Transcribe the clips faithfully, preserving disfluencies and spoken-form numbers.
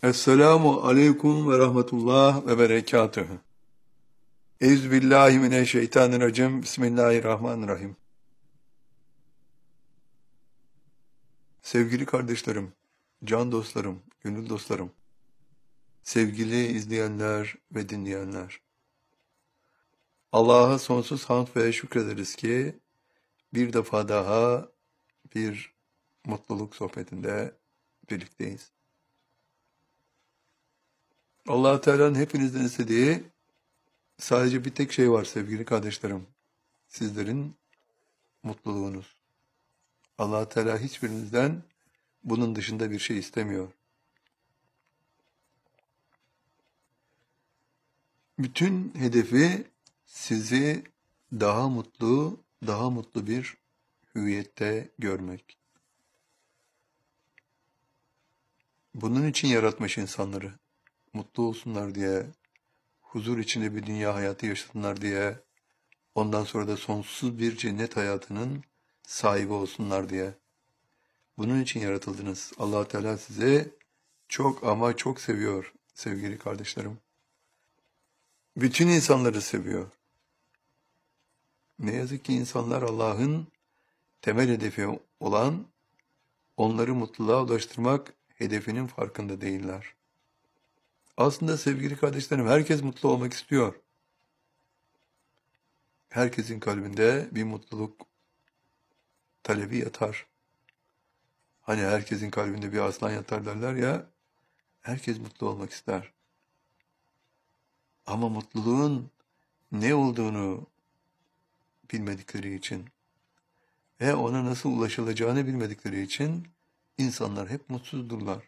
Esselamu aleyküm ve rahmetullah ve berekatühü. Euzubillahimineşşeytanirracim. Bismillahirrahmanirrahim. Sevgili kardeşlerim, can dostlarım, gönül dostlarım, sevgili izleyenler ve dinleyenler. Allah'a sonsuz hamd ve şükrederiz ki bir defa daha bir mutluluk sohbetinde birlikteyiz. Allah-u Teala'nın hepinizden istediği sadece bir tek şey var sevgili kardeşlerim. Sizlerin mutluluğunuz. Allah-u Teala hiçbirinizden bunun dışında bir şey istemiyor. Bütün hedefi sizi daha mutlu, daha mutlu bir hüviyette görmek. Bunun için yaratmış insanları. Mutlu olsunlar diye, huzur içinde bir dünya hayatı yaşasınlar diye, ondan sonra da sonsuz bir cennet hayatının sahibi olsunlar diye. Bunun için yaratıldınız. Allah-u Teala sizi çok ama çok seviyor sevgili kardeşlerim. Bütün insanları seviyor. Ne yazık ki insanlar Allah'ın temel hedefi olan onları mutluluğa ulaştırmak hedefinin farkında değiller. Aslında sevgili kardeşlerim herkes mutlu olmak istiyor. Herkesin kalbinde bir mutluluk talebi yatar. Hani herkesin kalbinde bir aslan yatar derler ya, herkes mutlu olmak ister. Ama mutluluğun ne olduğunu bilmedikleri için ve ona nasıl ulaşılacağını bilmedikleri için insanlar hep mutsuzdurlar.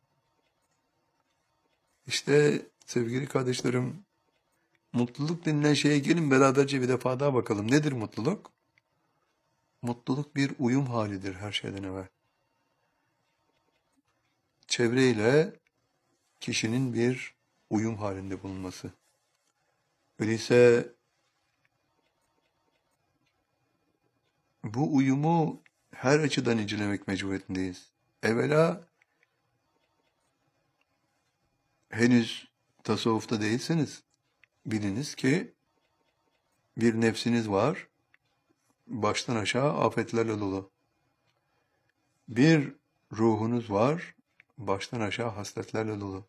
İşte sevgili kardeşlerim, mutluluk denilen şeye gelin beraberce bir defa daha bakalım. Nedir mutluluk? Mutluluk bir uyum halidir her şeyden evvel. Çevreyle kişinin bir uyum halinde bulunması. Öyleyse bu uyumu her açıdan incelemek mecburiyetindeyiz. Evvela henüz tasavvufta değilseniz biliniz ki bir nefsiniz var, baştan aşağı afetlerle dolu. Bir ruhunuz var, baştan aşağı hasletlerle dolu.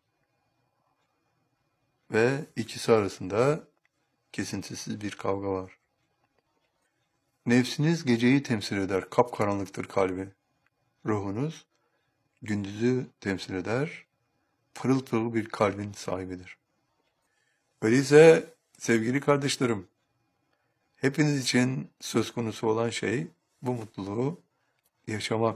Ve ikisi arasında kesintisiz bir kavga var. Nefsiniz geceyi temsil eder, kapkaranlıktır kalbi. Ruhunuz gündüzü temsil eder, pırıl pırıl bir kalbin sahibidir. Öyleyse sevgili kardeşlerim, hepiniz için söz konusu olan şey bu mutluluğu yaşamak.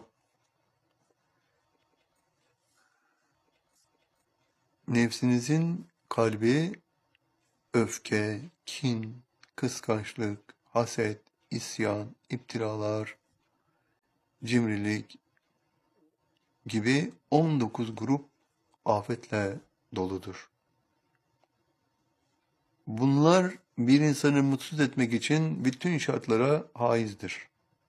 Nefsinizin kalbi öfke, kin, kıskançlık, haset, isyan, iptiralar, cimrilik gibi on dokuz grup afetle doludur. Bunlar bir insanı mutsuz etmek için bütün şartlara haizdir.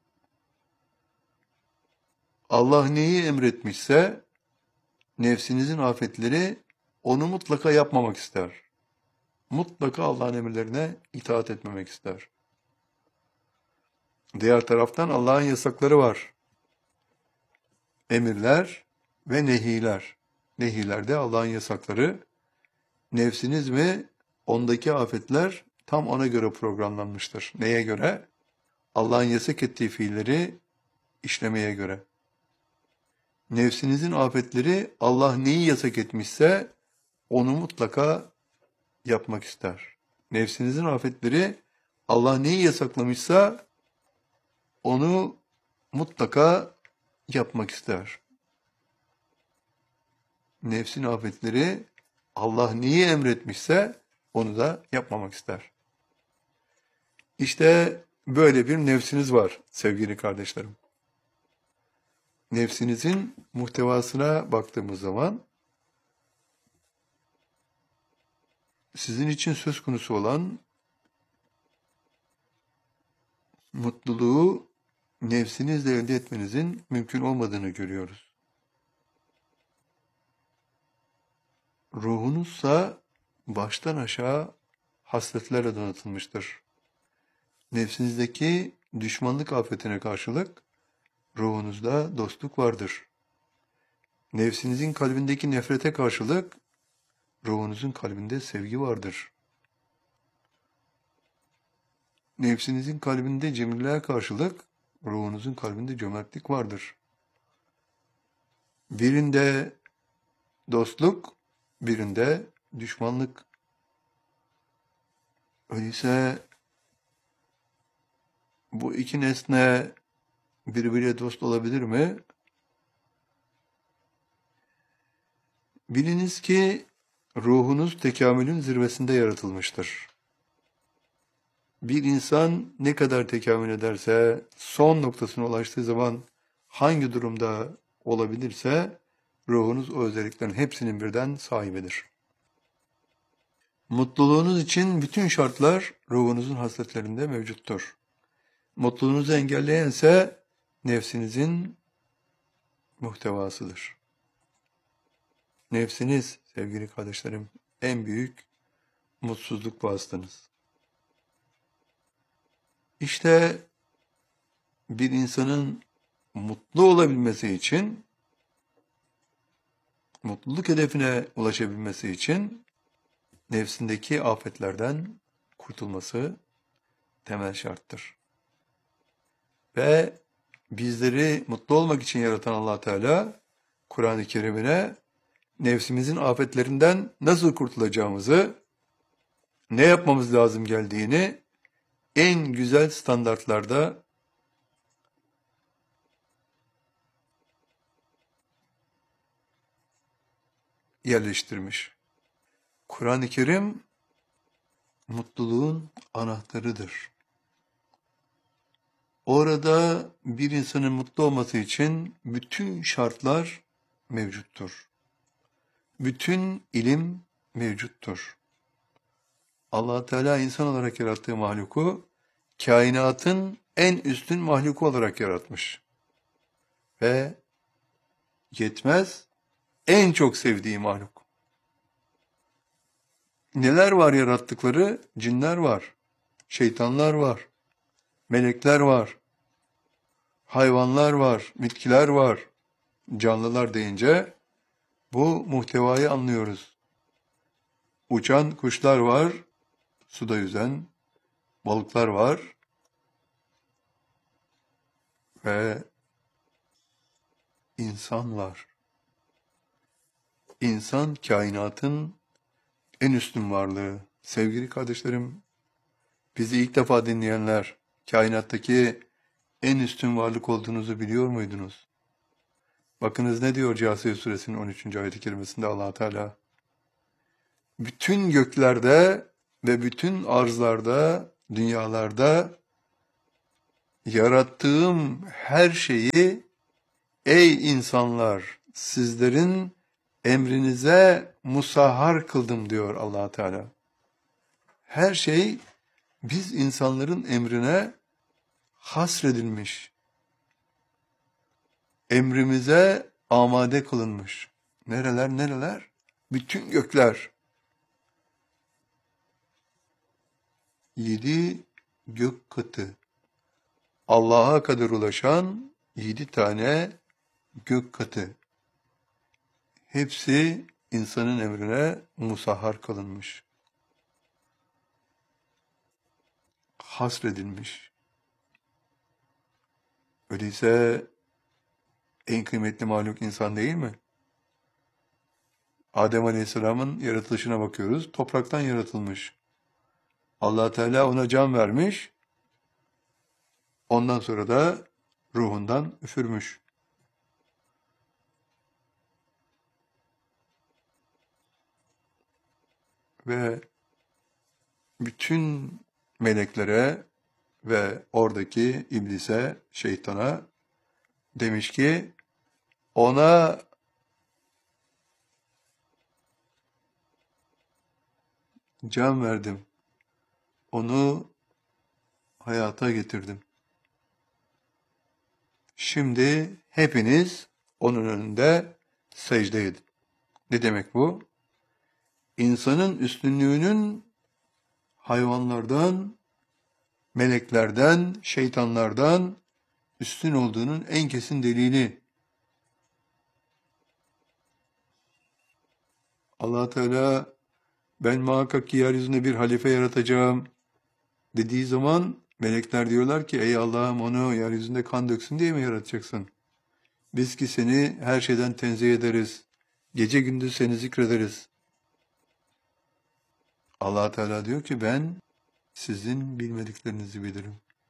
Allah neyi emretmişse nefsinizin afetleri onu mutlaka yapmamak ister. Mutlaka Allah'ın emirlerine itaat etmemek ister. Diğer taraftan Allah'ın yasakları var. Emirler ve nehiler. Nehilerde Allah'ın yasakları. Nefsiniz mi? Ondaki afetler tam ona göre programlanmıştır. Neye göre? Allah'ın yasak ettiği fiilleri işlemeye göre. Nefsinizin afetleri Allah neyi yasak etmişse onu mutlaka yapmak ister. Nefsinizin afetleri Allah neyi yasaklamışsa onu mutlaka yapmak ister. Nefsin afetleri Allah neyi emretmişse onu da yapmamak ister. İşte böyle bir nefsiniz var sevgili kardeşlerim. Nefsinizin muhtevasına baktığımız zaman sizin için söz konusu olan mutluluğu nefsinizle elde etmenizin mümkün olmadığını görüyoruz. Ruhunuzsa baştan aşağı hasletlerle donatılmıştır. Nefsinizdeki düşmanlık afetine karşılık ruhunuzda dostluk vardır. Nefsinizin kalbindeki nefrete karşılık ruhunuzun kalbinde sevgi vardır. Nefsinizin kalbinde cimriliğe karşılık ruhunuzun kalbinde cömertlik vardır. Birinde dostluk, birinde düşmanlık. Öyleyse bu iki nesne birbiriyle dost olabilir mi? Biliniz ki ruhunuz tekamülün zirvesinde yaratılmıştır. Bir insan ne kadar tekamül ederse, son noktasına ulaştığı zaman hangi durumda olabilirse, ruhunuz o özelliklerin hepsinin birden sahibidir. Mutluluğunuz için bütün şartlar ruhunuzun hasletlerinde mevcuttur. Mutluluğunuzu engelleyense nefsinizin muhtevasıdır. Nefsiniz sevgili kardeşlerim en büyük mutsuzluk vasıtanız. İşte bir insanın mutlu olabilmesi için, mutluluk hedefine ulaşabilmesi için nefsindeki afetlerden kurtulması temel şarttır. Ve bizleri mutlu olmak için yaratan Allah Teala Kur'an-ı Kerim'ine nefsimizin afetlerinden nasıl kurtulacağımızı, ne yapmamız lazım geldiğini en güzel standartlarda yerleştirmiş. Kur'an-ı Kerim mutluluğun anahtarıdır. Orada bir insanın mutlu olması için bütün şartlar mevcuttur. Bütün ilim mevcuttur. Allah Teala insan olarak yarattığı mahluku kainatın en üstün mahluku olarak yaratmış. Ve yetmez, en çok sevdiği mahluk. Neler var yarattıkları? Cinler var, şeytanlar var, melekler var, hayvanlar var, bitkiler var. Canlılar deyince bu muhtevayı anlıyoruz. Uçan kuşlar var, suda yüzen balıklar var ve insan var. İnsan kainatın en üstün varlığı. Sevgili kardeşlerim, bizi ilk defa dinleyenler, kainattaki en üstün varlık olduğunuzu biliyor muydunuz? Bakınız ne diyor Câsiye Suresinin on üçüncü ayet-i kerimesinde Allah Teala. Bütün göklerde ve bütün arzlarda, dünyalarda yarattığım her şeyi ey insanlar sizlerin emrinize musahhar kıldım diyor Allah Teala. Her şey biz insanların emrine hasredilmiş. Emrimize amade kılınmış. Nereler nereler? Bütün gökler. Yedi gök katı. Allah'a kadar ulaşan yedi tane gök katı. Hepsi insanın emrine musahhar kılınmış. Hasredilmiş. Öyleyse en kıymetli mahluk insan değil mi? Adem Aleyhisselam'ın yaratılışına bakıyoruz. Topraktan yaratılmış. Allah Teala ona can vermiş. Ondan sonra da ruhundan üfürmüş. Ve bütün meleklere ve oradaki iblise, şeytana demiş ki ona can verdim. Onu hayata getirdim. Şimdi hepiniz onun önünde secde edin. Ne demek bu? insanın üstünlüğünün hayvanlardan, meleklerden, şeytanlardan üstün olduğunun en kesin delili. Allah Teala ben muhakkak ki yeryüzünde bir halife yaratacağım dediği zaman melekler diyorlar ki ey Allah'ım onu yeryüzünde kan döksün diye mi yaratacaksın? Biz ki seni her şeyden tenzih ederiz. Gece gündüz seni zikrederiz. Allah Teala diyor ki ben sizin bilmediklerinizi bilirim.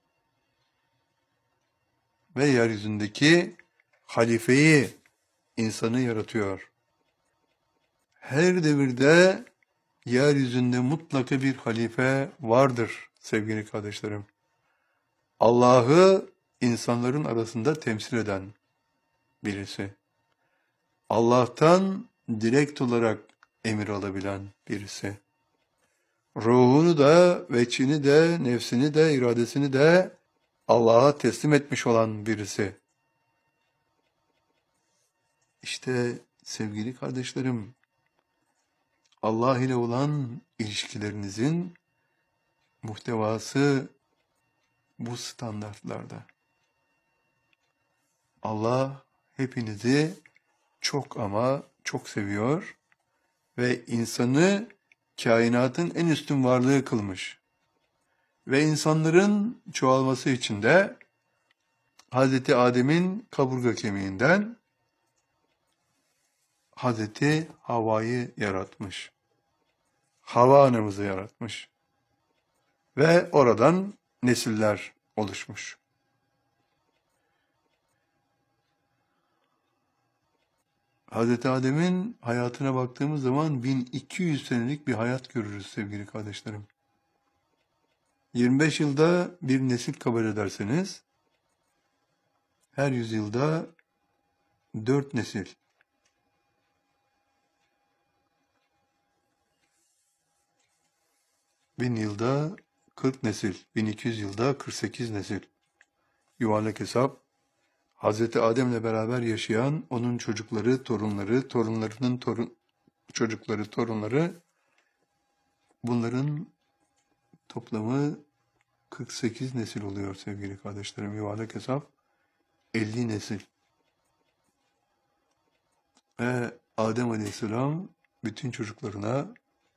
Ve yeryüzündeki halifeyi, insanı yaratıyor. Her devirde yeryüzünde mutlaka bir halife vardır sevgili kardeşlerim. Allah'ı insanların arasında temsil eden birisi. Allah'tan direkt olarak emir alabilen birisi. Ruhunu da, veçini de, nefsini de, iradesini de Allah'a teslim etmiş olan birisi. İşte sevgili kardeşlerim, Allah ile olan ilişkilerinizin muhtevası bu standartlarda. Allah hepinizi çok ama çok seviyor ve insanı kainatın en üstün varlığı kılmış. Ve insanların çoğalması için de Hazreti Adem'in kaburga kemiğinden Hazreti Havva'yı yaratmış. Havva anamızı yaratmış. Ve oradan nesiller oluşmuş. Hazreti Adem'in hayatına baktığımız zaman bin iki yüz senelik bir hayat görürüz sevgili kardeşlerim. yirmi beş yılda bir nesil kabul ederseniz, her yüzyılda dört nesil. Bin yılda kırk nesil, bin iki yüz yılda kırk sekiz nesil. Yuvarlak hesap, Hazreti Adem'le beraber yaşayan onun çocukları, torunları, torunlarının torun, çocukları, torunları, bunların toplamı kırk sekiz nesil oluyor sevgili kardeşlerim. Yuvarlak hesap elli nesil. Ve Adem Aleyhisselam bütün çocuklarına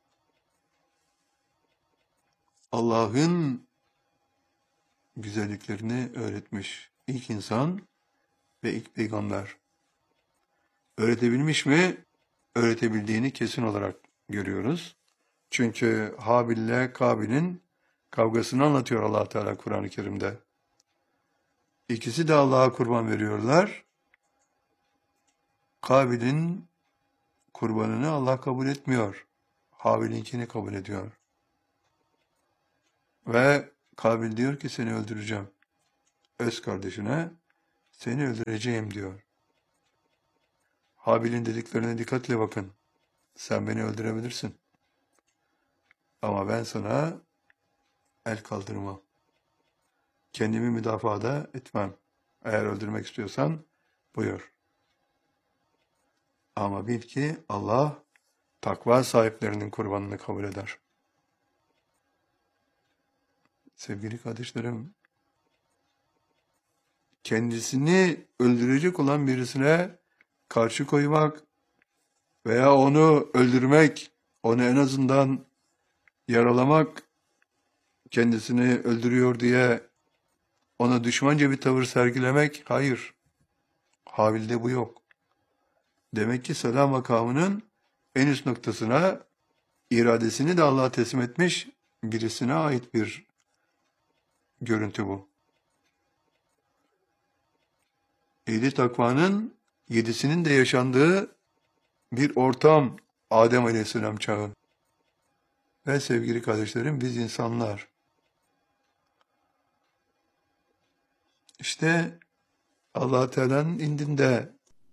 Allah'ın güzelliklerini öğretmiş. İlk insan ve ilk peygamber. Öğretebilmiş mi? Öğretebildiğini kesin olarak görüyoruz. Çünkü Habil ile Kabil'in kavgasını anlatıyor Allah Teala Kur'an-ı Kerim'de. İkisi de Allah'a kurban veriyorlar. Kabil'in kurbanını Allah kabul etmiyor. Habil'inkini kabul ediyor. Ve Kabil diyor ki seni öldüreceğim. Öz kardeşine seni öldüreceğim diyor. Habil'in dediklerine dikkatle bakın. Sen beni öldürebilirsin. Ama ben sana el kaldırmam. Kendimi müdafaa etmem. Eğer öldürmek istiyorsan buyur. Ama bil ki Allah takva sahiplerinin kurbanını kabul eder. Sevgili kardeşlerim, kendisini öldürecek olan birisine karşı koymak veya onu öldürmek, onu en azından yaralamak, kendisini öldürüyor diye ona düşmanca bir tavır sergilemek, hayır. Habil'de bu yok. Demek ki selam makamının en üst noktasına iradesini de Allah'a teslim etmiş birisine ait bir görüntü bu. Ehli takvanın yedisinin de yaşandığı bir ortam Adem Aleyhisselam çağı. Ve sevgili kardeşlerim biz insanlar. İşte Allah Teala'nın indinde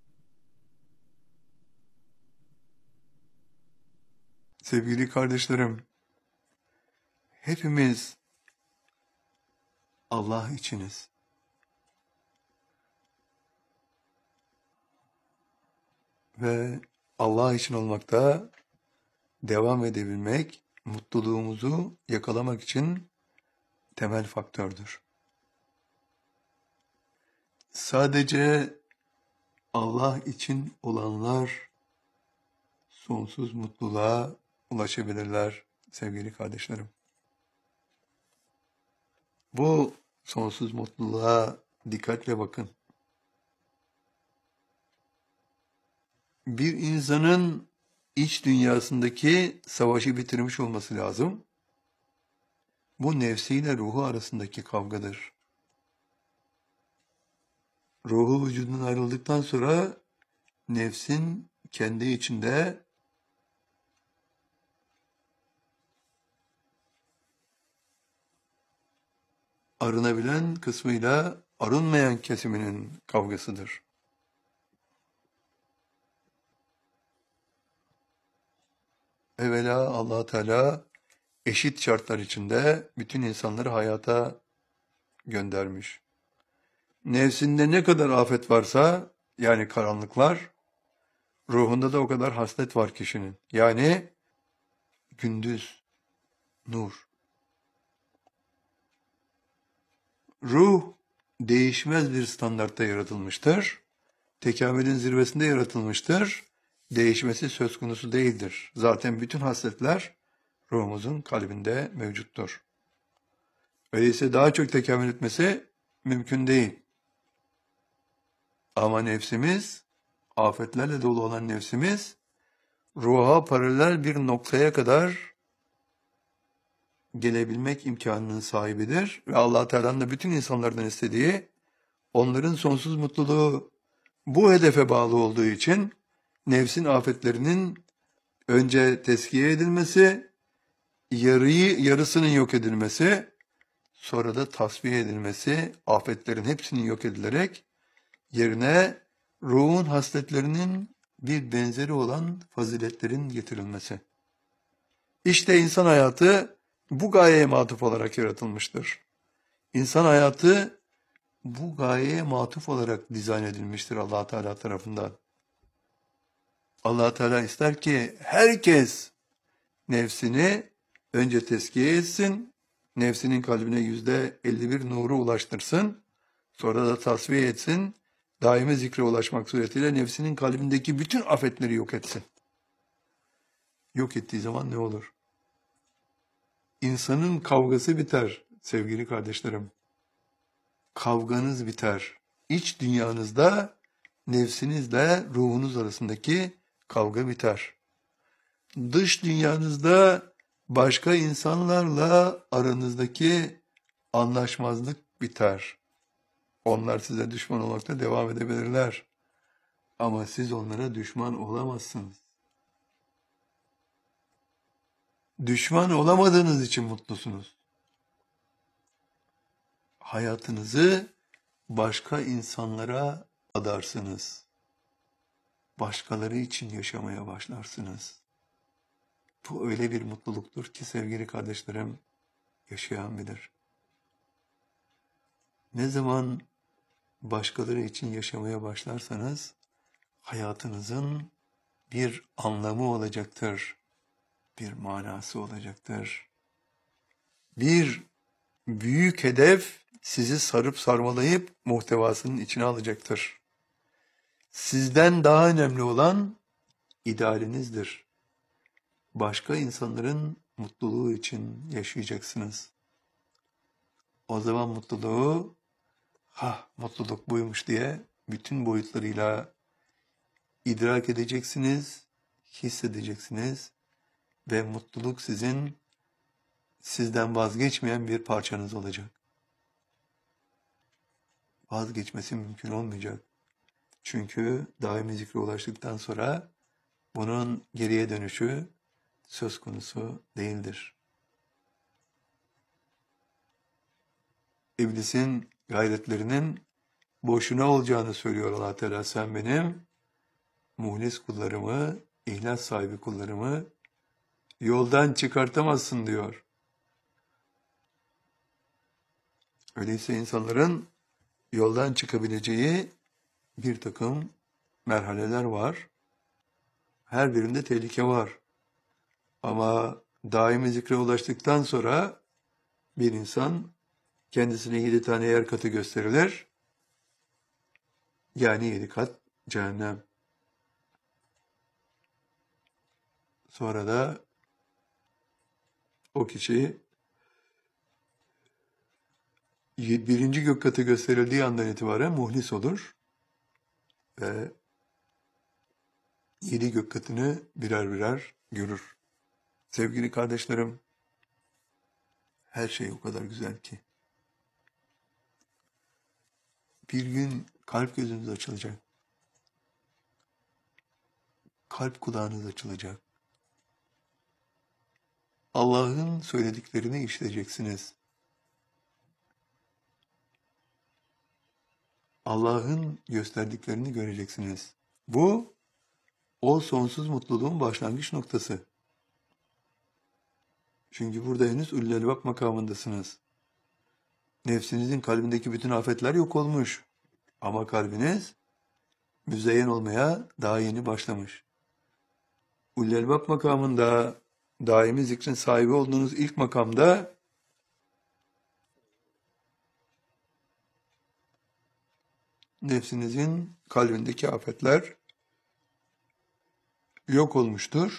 sevgili kardeşlerim hepimiz Allah içiniz. Ve Allah için olmakta devam edebilmek, mutluluğumuzu yakalamak için temel faktördür. Sadece Allah için olanlar sonsuz mutluluğa ulaşabilirler sevgili kardeşlerim. Bu sonsuz mutluluğa dikkatle bakın. Bir insanın iç dünyasındaki savaşı bitirmiş olması lazım. Bu nefsiyle ruhu arasındaki kavgadır. Ruhu vücudundan ayrıldıktan sonra nefsin kendi içinde arınabilen kısmıyla arınmayan kesiminin kavgasıdır. Evvela Allah Teala eşit şartlar içinde bütün insanları hayata göndermiş. Nefsinde ne kadar afet varsa, yani karanlıklar, ruhunda da o kadar haslet var kişinin. Yani gündüz, nur. Ruh değişmez bir standartta yaratılmıştır. Tekamülün zirvesinde yaratılmıştır. Değişmesi söz konusu değildir. Zaten bütün hasletler ruhumuzun kalbinde mevcuttur. Öyleyse daha çok tekamül etmesi mümkün değil. Ama nefsimiz, afetlerle dolu olan nefsimiz, ruha paralel bir noktaya kadar gelebilmek imkanının sahibidir. Ve Allah Teala'nın da bütün insanlardan istediği, onların sonsuz mutluluğu bu hedefe bağlı olduğu için, nefsin afetlerinin önce teskiye edilmesi, yarıyı, yarısının yok edilmesi, sonra da tasfiye edilmesi, afetlerin hepsinin yok edilerek, yerine ruhun hasletlerinin bir benzeri olan faziletlerin getirilmesi. İşte insan hayatı bu gayeye matuf olarak yaratılmıştır. İnsan hayatı bu gayeye matuf olarak dizayn edilmiştir Allah Teala tarafından. Allah Teala ister ki herkes nefsini önce tezkiye etsin, nefsinin kalbine yüzde elli bir nuru ulaştırsın, sonra da tasfiye etsin, daimi zikre ulaşmak suretiyle nefsinin kalbindeki bütün afetleri yok etsin. Yok ettiği zaman ne olur? İnsanın kavgası biter sevgili kardeşlerim. Kavganız biter. İç dünyanızda nefsinizle ruhunuz arasındaki kavga biter. Dış dünyanızda başka insanlarla aranızdaki anlaşmazlık biter. Onlar size düşman olmakta devam edebilirler. Ama siz onlara düşman olamazsınız. Düşman olamadığınız için mutlusunuz. Hayatınızı başka insanlara adarsınız. Başkaları için yaşamaya başlarsınız. Bu öyle bir mutluluktur ki sevgili kardeşlerim, yaşayan bilir. Ne zaman başkaları için yaşamaya başlarsanız, hayatınızın bir anlamı olacaktır, bir manası olacaktır. Bir büyük hedef sizi sarıp sarmalayıp muhtevasının içine alacaktır. Sizden daha önemli olan idealinizdir. Başka insanların mutluluğu için yaşayacaksınız. O zaman mutluluğu, ha mutluluk buymuş diye bütün boyutlarıyla idrak edeceksiniz, hissedeceksiniz ve mutluluk sizin sizden vazgeçmeyen bir parçanız olacak. Vazgeçmesi mümkün olmayacak. Çünkü daimi zikre ulaştıktan sonra bunun geriye dönüşü söz konusu değildir. İblisin gayretlerinin boşuna olacağını söylüyor Allah Teala. Sen benim muhlis kullarımı, ihlas sahibi kullarımı yoldan çıkartamazsın diyor. Öyleyse insanların yoldan çıkabileceği bir takım merhaleler var. Her birinde tehlike var. Ama daimi zikre ulaştıktan sonra bir insan kendisine yedi tane yer katı gösterilir. Yani yedi kat cehennem. Sonra da o kişi birinci gök katı gösterildiği andan itibaren muhlis olur ve yedi gök katını birer birer görür. Sevgili kardeşlerim, her şey o kadar güzel ki. Bir gün kalp gözünüz açılacak. Kalp kulağınız açılacak. Allah'ın söylediklerini işleyeceksiniz. Allah'ın gösterdiklerini göreceksiniz. Bu, o sonsuz mutluluğun başlangıç noktası. Çünkü burada henüz Ulul Elbab makamındasınız. Nefsinizin kalbindeki bütün afetler yok olmuş. Ama kalbiniz müzeyyen olmaya daha yeni başlamış. Ulul Elbab makamında, daimi zikrin sahibi olduğunuz ilk makamda nefsinizin kalbindeki afetler yok olmuştur.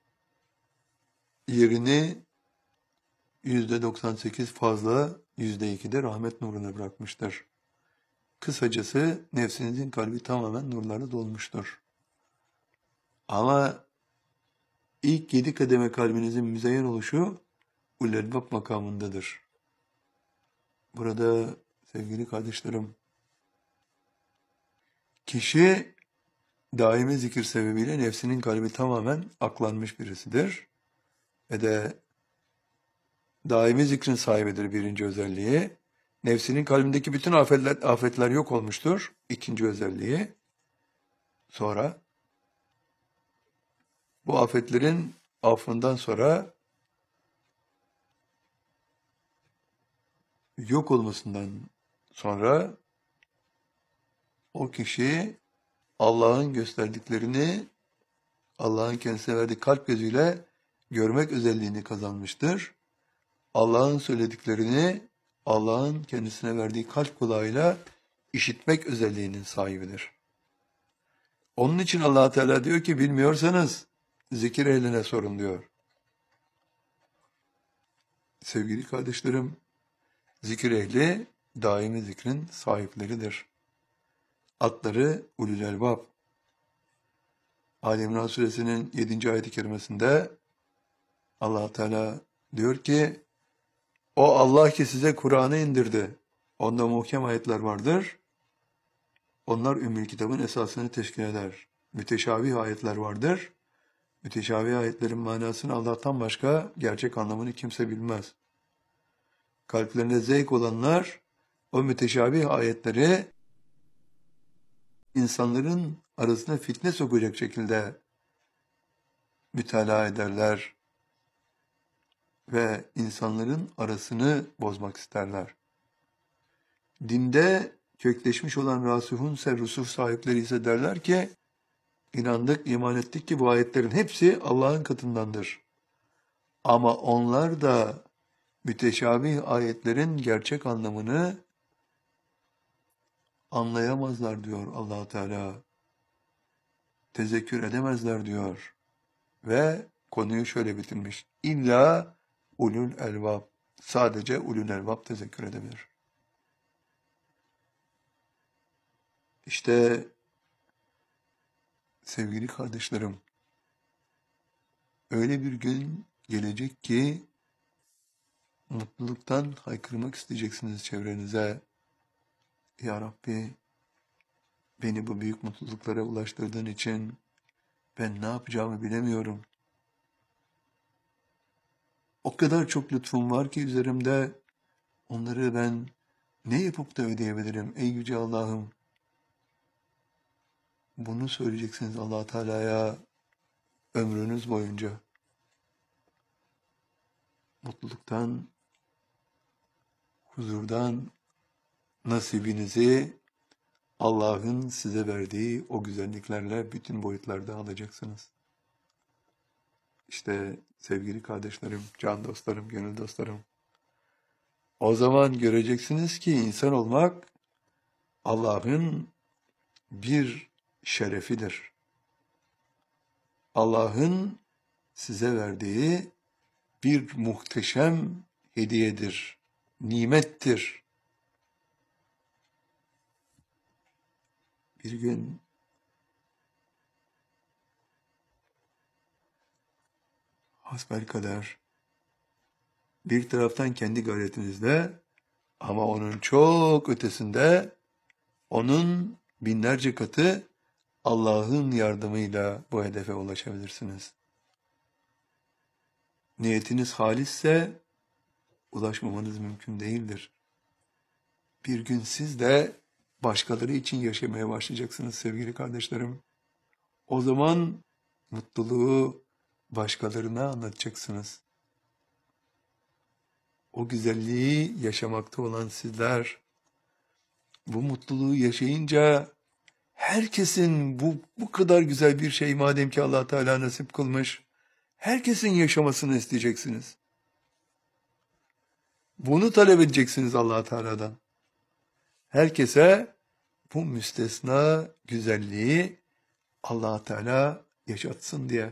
Yerini yüzde doksan sekiz fazla, yüzde iki de rahmet nuruna bırakmıştır. Kısacası nefsinizin kalbi tamamen nurlarla dolmuştur. Ama ilk yedi kademe kalbinizin müzeyyen oluşu Ulul Elbab makamındadır. Burada sevgili kardeşlerim, kişi daimi zikir sebebiyle nefsinin kalbi tamamen aklanmış birisidir. Ve de daimi zikrin sahibidir birinci özelliği. Nefsinin kalbindeki bütün afetler, afetler yok olmuştur. İkinci özelliği. Sonra bu afetlerin affından sonra yok olmasından sonra o kişi Allah'ın gösterdiklerini Allah'ın kendisine verdiği kalp gözüyle görmek özelliğini kazanmıştır. Allah'ın söylediklerini Allah'ın kendisine verdiği kalp kulağıyla işitmek özelliğinin sahibidir. Onun için Allah Teala diyor ki bilmiyorsanız zikir ehline sorun diyor. Sevgili kardeşlerim, zikir ehli daimi zikrin sahipleridir. Adları Ulul Elbab. Ali İmran suresinin yedinci ayet-i kerimesinde Allah Teala diyor ki o Allah ki size Kur'an'ı indirdi. Onda muhkem ayetler vardır. Onlar Ümmül Kitab'ın esasını teşkil eder. Müteşabih ayetler vardır. Müteşabih ayetlerin manasını Allah'tan başka gerçek anlamını kimse bilmez. Kalplerinde zevk olanlar o müteşabih ayetleri insanların arasına fitne sokacak şekilde mütalaa ederler ve insanların arasını bozmak isterler. Dinde kökleşmiş olan rasihun serrusuf sahipleri ise derler ki, inandık, iman ettik ki bu ayetlerin hepsi Allah'ın katındandır. Ama onlar da müteşabih ayetlerin gerçek anlamını anlayamazlar diyor Allah Teala. Tezekkür edemezler diyor. Ve konuyu şöyle bitirmiş. İlla ulul elbab. Sadece ulul elbab tezekkür edebilir. İşte sevgili kardeşlerim, öyle bir gün gelecek ki mutluluktan haykırmak isteyeceksiniz çevrenize. Ya Rabbi, beni bu büyük mutluluklara ulaştırdığın için ben ne yapacağımı bilemiyorum. O kadar çok lütfun var ki üzerimde, onları ben ne yapıp da ödeyebilirim ey yüce Allah'ım. Bunu söyleyeceksiniz Allah Teala'ya ömrünüz boyunca. Mutluluktan, huzurdan nasibinizi Allah'ın size verdiği o güzelliklerle bütün boyutlarda alacaksınız. işte sevgili kardeşlerim, can dostlarım, gönül dostlarım. O zaman göreceksiniz ki insan olmak Allah'ın bir şerefidir. Allah'ın size verdiği bir muhteşem hediyedir, nimettir. Bir gün hasbelkader bir taraftan kendi gayretinizle ama onun çok ötesinde onun binlerce katı Allah'ın yardımıyla bu hedefe ulaşabilirsiniz. Niyetiniz halisse ulaşmamanız mümkün değildir. Bir gün siz de başkaları için yaşamaya başlayacaksınız sevgili kardeşlerim. O zaman mutluluğu başkalarına anlatacaksınız. O güzelliği yaşamakta olan sizler, bu mutluluğu yaşayınca herkesin bu, bu kadar güzel bir şey madem ki Allah Teala nasip kılmış, herkesin yaşamasını isteyeceksiniz. Bunu talep edeceksiniz Allah Teala'dan. Herkese bu müstesna güzelliği Allah Teala yaşatsın diye.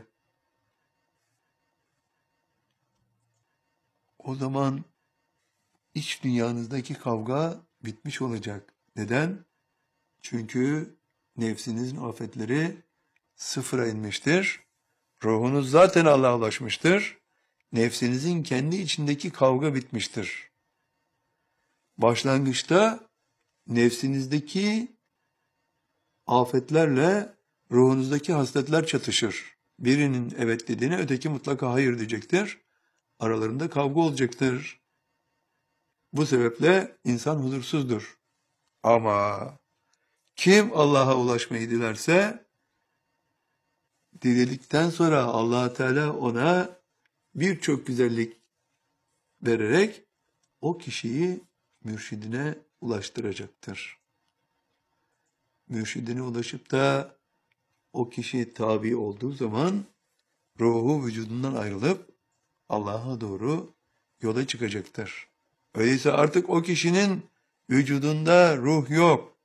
O zaman iç dünyanızdaki kavga bitmiş olacak. Neden? Çünkü nefsinizin afetleri sıfıra inmiştir. Ruhunuz zaten Allah'a ulaşmıştır. Nefsinizin kendi içindeki kavga bitmiştir. Başlangıçta nefsinizdeki afetlerle ruhunuzdaki hasletler çatışır. Birinin evet dediğine öteki mutlaka hayır diyecektir. Aralarında kavga olacaktır. Bu sebeple insan huzursuzdur. Ama kim Allah'a ulaşmayı dilerse, diledikten sonra Allah Teala ona birçok güzellik vererek o kişiyi mürşidine ulaştıracaktır. Mürşidine ulaşıp da o kişi tabi olduğu zaman ruhu vücudundan ayrılıp Allah'a doğru yola çıkacaktır. Öyleyse artık o kişinin vücudunda ruh yok.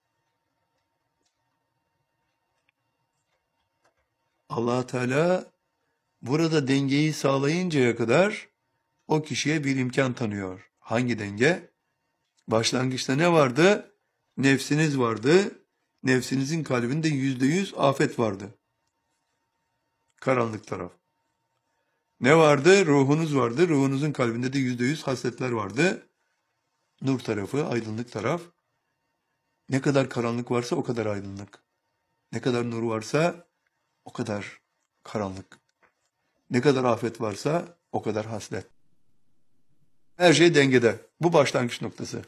Allah Teala burada dengeyi sağlayıncaya kadar o kişiye bir imkan tanıyor. Hangi denge? Başlangıçta ne vardı? Nefsiniz vardı. Nefsinizin kalbinde yüzde yüz afet vardı. Karanlık taraf. Ne vardı? Ruhunuz vardı. Ruhunuzun kalbinde de yüzde yüz hasletler vardı. Nur tarafı, aydınlık taraf. Ne kadar karanlık varsa o kadar aydınlık. Ne kadar nur varsa o kadar karanlık. Ne kadar afet varsa o kadar haslet. Her şey dengede. Bu başlangıç noktası.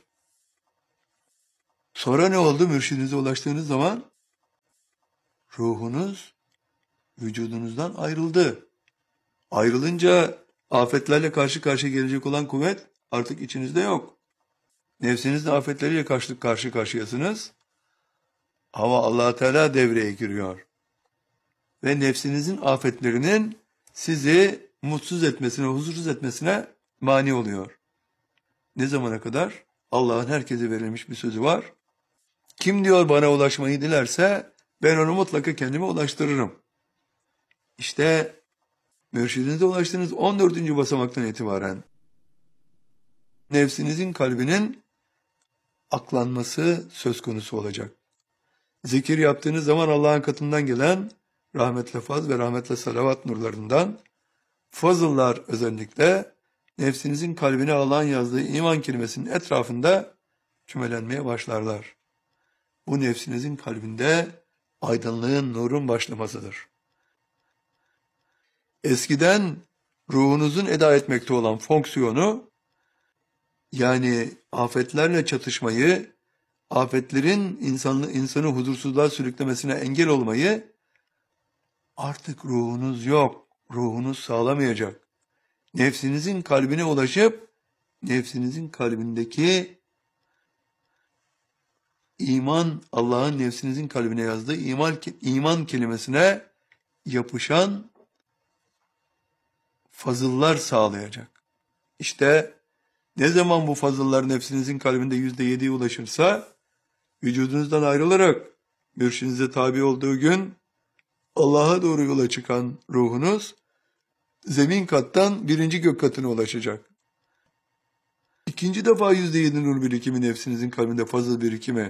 Sonra ne oldu? Mürşidinize ulaştığınız zaman ruhunuz vücudunuzdan ayrıldı. Ayrılınca afetlerle karşı karşıya gelecek olan kuvvet artık içinizde yok. Nefsinizin afetleriyle karşı, karşı karşıyasınız. Ama Allah Teala devreye giriyor. Ve nefsinizin afetlerinin sizi mutsuz etmesine, huzursuz etmesine mani oluyor. Ne zamana kadar? Allah'ın herkese verilmiş bir sözü var. Kim diyor bana ulaşmayı dilerse ben onu mutlaka kendime ulaştırırım. İşte mürşidinize ulaştığınız on dördüncü basamaktan itibaren nefsinizin kalbinin aklanması söz konusu olacak. Zikir yaptığınız zaman Allah'ın katından gelen rahmetle faz ve rahmetle salavat nurlarından fazıllar özellikle nefsinizin kalbine Allah'ın yazdığı iman kelimesinin etrafında kümelenmeye başlarlar. Bu nefsinizin kalbinde aydınlığın, nurun başlamasıdır. Eskiden ruhunuzun eda etmekte olan fonksiyonu, yani afetlerle çatışmayı, afetlerin insanı, insanı huzursuzluğa sürüklemesine engel olmayı, artık ruhunuz yok, ruhunuz sağlamayacak. Nefsinizin kalbine ulaşıp, nefsinizin kalbindeki iman, Allah'ın nefsinizin kalbine yazdığı iman, iman kelimesine yapışan fazıllar sağlayacak. İşte ne zaman bu fazıllar nefsinizin kalbinde yüzde yediye ulaşırsa, vücudunuzdan ayrılarak mürşidinize tabi olduğu gün Allah'a doğru yola çıkan ruhunuz zemin kattan birinci gök katına ulaşacak. İkinci defa yüzde yedi nur birikimi nefsinizin kalbinde fazıl birikimi,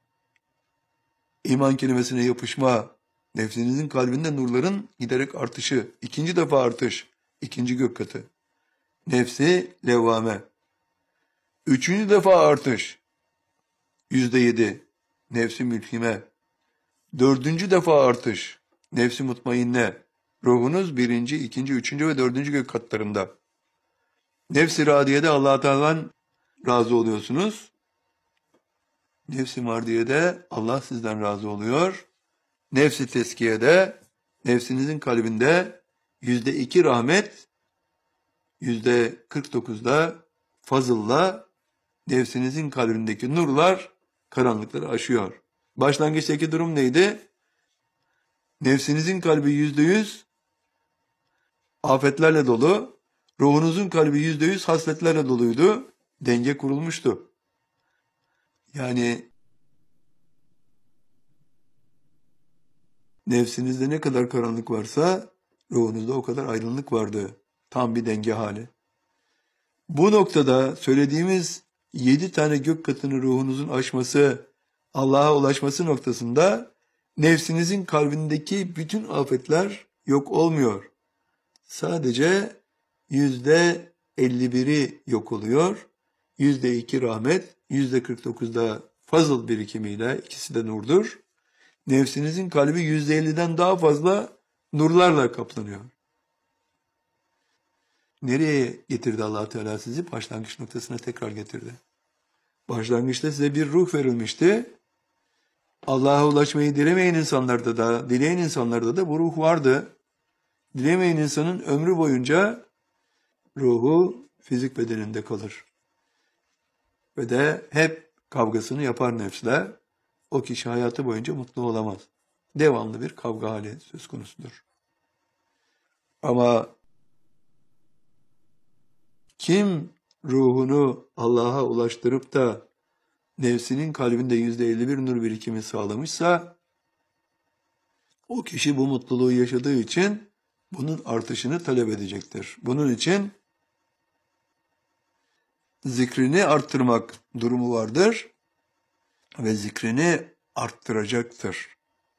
iman kelimesine yapışma, nefsinizin kalbinde nurların giderek artışı, ikinci defa artış, ikinci gök katı. Nefsi levvame. Üçüncü defa artış, yüzde yedi, nefsi mülhime. Dördüncü defa artış, nefsi mutmainne. Ruhunuz birinci, ikinci, üçüncü ve dördüncü gök katlarında. Nefs-i radiyede Allah-u Teala'dan razı oluyorsunuz. Nefs-i mardiyede Allah sizden razı oluyor. Nefs-i teskiyede, nefsinizin kalbinde yüzde iki rahmet, yüzde kırk dokuzda fazılla nefsinizin kalbindeki nurlar karanlıkları aşıyor. Başlangıçtaki durum neydi? Nefsinizin kalbi yüzde yüz afetlerle dolu, ruhunuzun kalbi yüzde yüz hasletlerle doluydu. Denge kurulmuştu. Yani nefsinizde ne kadar karanlık varsa ruhunuzda o kadar aydınlık vardı. Tam bir denge hali. Bu noktada söylediğimiz yedi tane gök katını ruhunuzun aşması, Allah'a ulaşması noktasında nefsinizin kalbindeki bütün afetler yok olmuyor. Sadece yüzde elli biri yok oluyor. Yüzde iki rahmet, yüzde kırk dokuzda fazıl birikimiyle, ikisi de nurdur. Nefsinizin kalbi yüzde elliden daha fazla nurlarla kaplanıyor. Nereye getirdi Allah Teala sizi? Başlangıç noktasına tekrar getirdi. Başlangıçta size bir ruh verilmişti. Allah'a ulaşmayı dilemeyen insanlarda da, dileyen insanlarda da bu ruh vardı. Dilemeyen insanın ömrü boyunca ruhu fizik bedeninde kalır. Ve de hep kavgasını yapar nefsle. O kişi hayatı boyunca mutlu olamaz. Devamlı bir kavga hali söz konusudur. Ama kim ruhunu Allah'a ulaştırıp da nefsinin kalbinde yüzde elli bir nur birikimi sağlamışsa, o kişi bu mutluluğu yaşadığı için bunun artışını talep edecektir. Bunun için zikrini arttırmak durumu vardır ve zikrini arttıracaktır.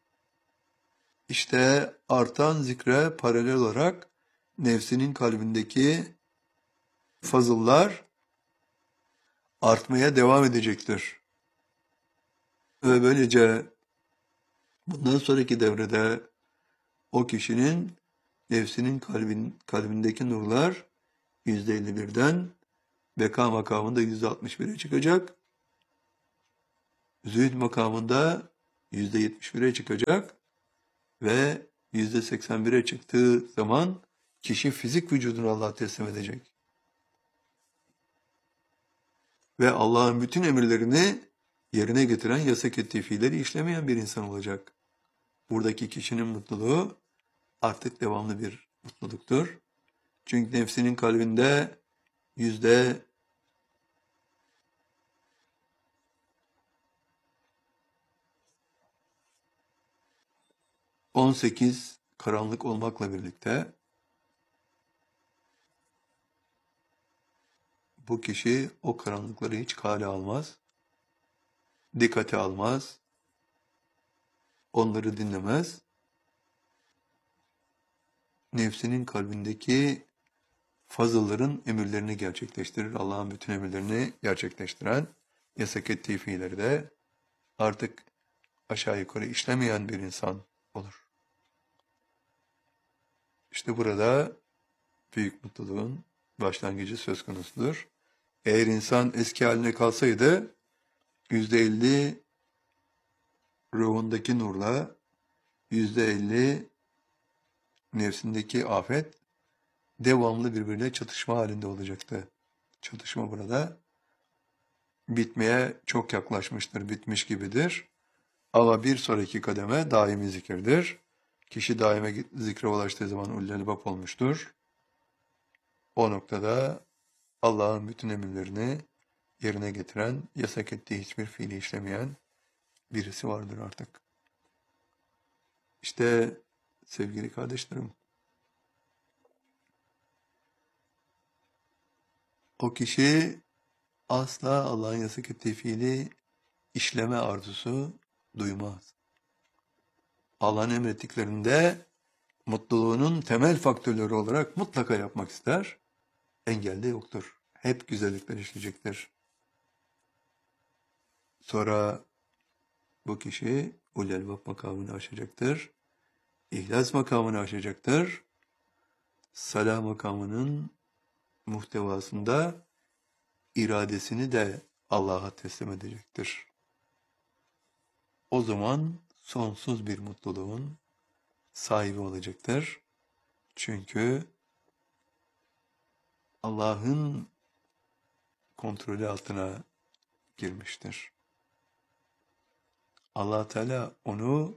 İşte artan zikre paralel olarak nefsinin kalbindeki fazıllar artmaya devam edecektir. Ve böylece bundan sonraki devrede o kişinin nefsinin kalbin, kalbindeki nurlar yüzde elli birden beka makamında yüzde altmış bire çıkacak. Zühd makamında yüzde yetmiş bire çıkacak ve yüzde seksen bire çıktığı zaman kişi fizik vücudunu Allah'a teslim edecek. Ve Allah'ın bütün emirlerini yerine getiren, yasak ettiği fiilleri işlemeyen bir insan olacak. Buradaki kişinin mutluluğu artık devamlı bir mutluluktur. Çünkü nefsinin kalbinde yüzde on sekiz karanlık olmakla birlikte bu kişi o karanlıkları hiç kale almaz, dikkate almaz, onları dinlemez. Nefsinin kalbindeki fazılların emirlerini gerçekleştirir. Allah'ın bütün emirlerini gerçekleştiren, yasak ettiği fiilleri de artık aşağı yukarı işlemeyen bir insan olur. İşte burada büyük mutluluğun başlangıcı söz konusudur. Eğer insan eski haline kalsaydı, yüzde elli ruhundaki nurla, yüzde elli nefsindeki afet devamlı birbiriyle çatışma halinde olacaktı. Çatışma burada bitmeye çok yaklaşmıştır, bitmiş gibidir. Ama bir sonraki kademe daimi zikirdir. Kişi daime zikre ulaştığı zaman ullel bab olmuştur. o noktada Allah'ın bütün emirlerini yerine getiren, yasak ettiği hiçbir fiili işlemeyen birisi vardır artık. İşte sevgili kardeşlerim, o kişi asla Allah'ın yasak ettiği fiili işleme arzusu duymaz. Allah'ın emrettiklerinde mutluluğunun temel faktörleri olarak mutlaka yapmak ister. Engel de yoktur. Hep güzellikler işleyecektir. Sonra bu kişi ulul elbab makamını aşacaktır. İhlas makamını aşacaktır. Salah makamının muhtevasında iradesini de Allah'a teslim edecektir. O zaman sonsuz bir mutluluğun sahibi olacaktır. Çünkü Allah'ın kontrolü altına girmiştir. Allah Teala onu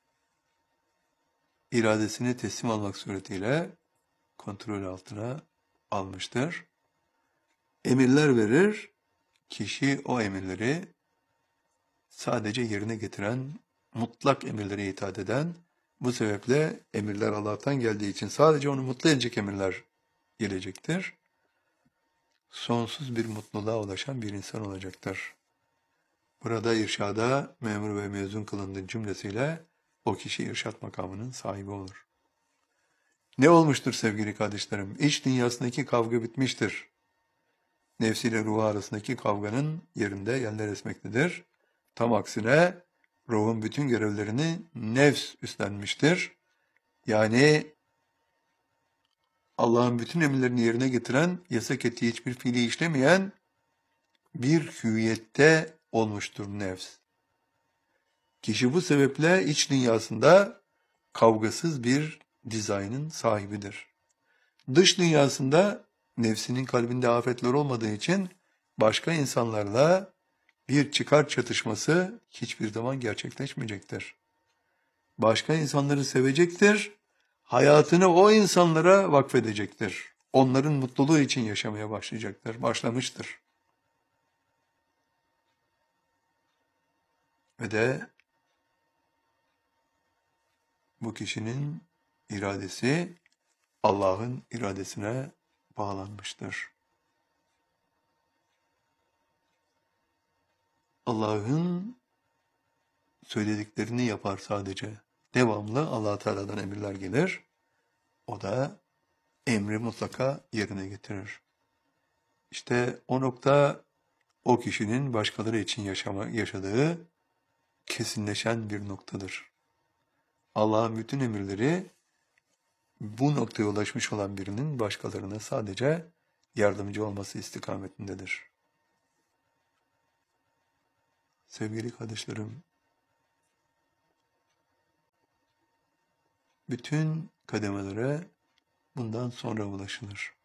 iradesine teslim almak suretiyle kontrol altına almıştır. Emirler verir, kişi o emirleri sadece yerine getiren, mutlak emirlere itaat eden, bu sebeple emirler Allah'tan geldiği için sadece onu mutlu edecek emirler gelecektir. Sonsuz bir mutluluğa ulaşan bir insan olacaktır. Burada irşada memur ve mezun kılındığı cümlesiyle o kişi irşat makamının sahibi olur. Ne olmuştur sevgili kardeşlerim? İç dünyasındaki kavga bitmiştir. Nefsiyle ruhu arasındaki kavganın yerinde yerler esmektedir. Tam aksine ruhun bütün görevlerini nefs üstlenmiştir. Yani Allah'ın bütün emirlerini yerine getiren, yasak ettiği hiçbir fiili işlemeyen bir hüviyette olmuştur nefs. Kişi bu sebeple iç dünyasında kavgasız bir dizaynın sahibidir. Dış dünyasında nefsinin kalbinde afetler olmadığı için başka insanlarla bir çıkar çatışması hiçbir zaman gerçekleşmeyecektir. Başka insanları sevecektir, hayatını o insanlara vakfedecektir. Onların mutluluğu için yaşamaya başlayacaktır, başlamıştır. Ve de bu kişinin iradesi Allah'ın iradesine bağlanmıştır. Allah'ın söylediklerini yapar sadece. Devamlı Allah Teala'dan emirler gelir. O da emri mutlaka yerine getirir. İşte o nokta o kişinin başkaları için yaşama, yaşadığı kesinleşen bir noktadır. Allah'ın bütün emirleri bu noktaya ulaşmış olan birinin başkalarına sadece yardımcı olması istikametindedir. Sevgili kardeşlerim, bütün kademelere bundan sonra ulaşılır.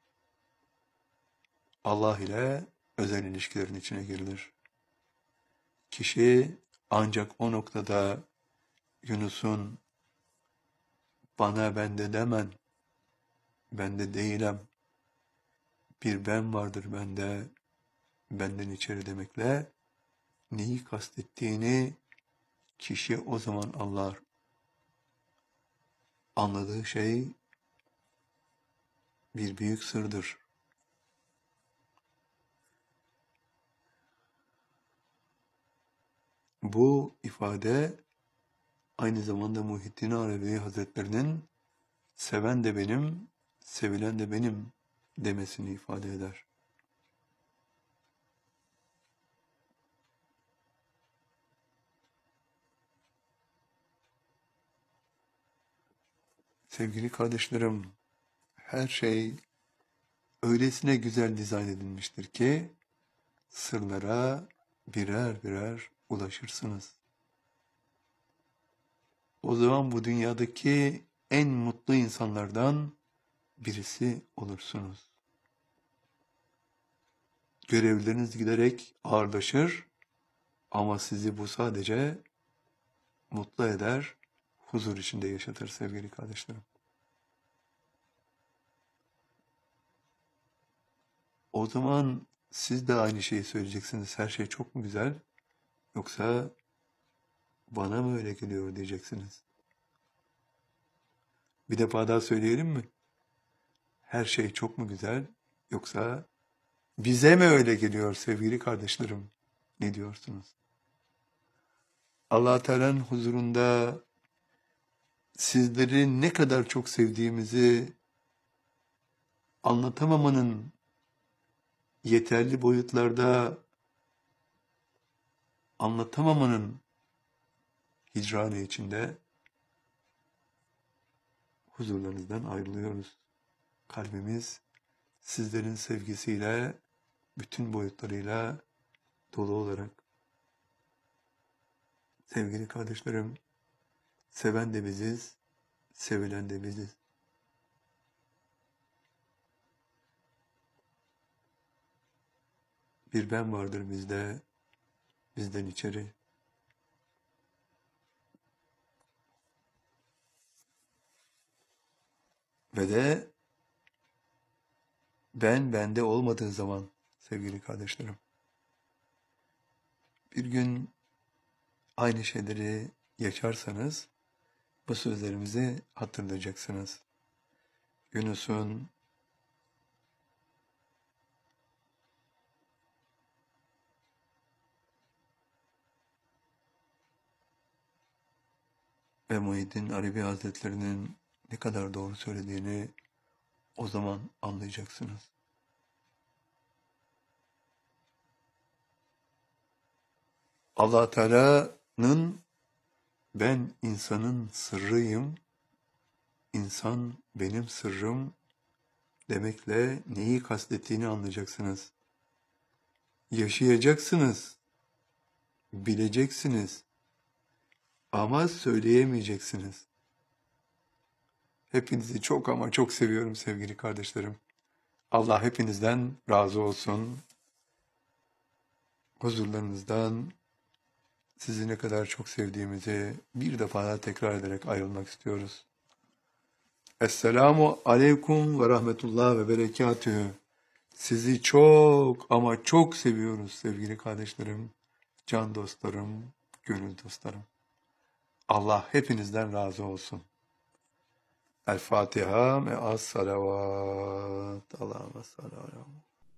Allah ile özel ilişkilerin içine girilir. Kişi ancak o noktada Yunus'un bana bende demen, bende değilim, bir ben vardır bende, benden içeri demekle neyi kastettiğini kişi o zaman anlar. Anladığı şey bir büyük sırdır. Bu ifade aynı zamanda Muhittin Arabi Hazretlerinin seven de benim, sevilen de benim demesini ifade eder. Sevgili kardeşlerim, her şey öylesine güzel dizayn edilmiştir ki sırlara birer birer ulaşırsınız. O zaman bu dünyadaki en mutlu insanlardan birisi olursunuz. Görevleriniz giderek ağırlaşır ama sizi bu sadece mutlu eder, huzur içinde yaşatır sevgili kardeşlerim. O zaman siz de aynı şeyi söyleyeceksiniz. Her şey çok mu güzel? Yoksa bana mı öyle geliyor diyeceksiniz. Bir defa daha söyleyelim mi? Her şey çok mu güzel? Yoksa bize mi öyle geliyor sevgili kardeşlerim? Ne diyorsunuz? Allah Teala'nın huzurunda sizleri ne kadar çok sevdiğimizi anlatamamanın yeterli boyutlarda anlatamamanın hicranı içinde huzurlarınızdan ayrılıyoruz. Kalbimiz sizlerin sevgisiyle, bütün boyutlarıyla dolu olarak. Sevgili kardeşlerim, seven de biziz, sevilen de biziz. Bir ben vardır bizde, bizden içeri. Ve de ben bende olmadığı zaman sevgili kardeşlerim, bir gün aynı şeyleri yaşarsanız bu sözlerimizi hatırlayacaksınız. Yunus'un ve Muhyiddin Arabi Hazretleri'nin ne kadar doğru söylediğini o zaman anlayacaksınız. Allah Teala'nın ben insanın sırrıyım, insan benim sırrım demekle neyi kastettiğini anlayacaksınız. Yaşayacaksınız, bileceksiniz ama söyleyemeyeceksiniz. Hepinizi çok ama çok seviyorum sevgili kardeşlerim. Allah hepinizden razı olsun. Huzurlarınızdan sizi ne kadar çok sevdiğimizi bir defa daha tekrar ederek ayrılmak istiyoruz. Esselamu aleyküm ve rahmetullah ve berekatühü. Sizi çok ama çok seviyoruz sevgili kardeşlerim, can dostlarım, gönül dostlarım. Allah hepinizden razı olsun. El Fatiha ve as salavat. Allahümme salli ala